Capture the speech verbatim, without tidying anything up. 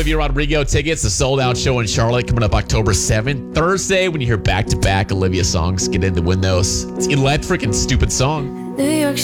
Olivia Rodrigo tickets. The sold-out show in Charlotte coming up October seventh. Thursday, when you hear back-to-back Olivia songs, get in to win those. It's electric and stupid song. New York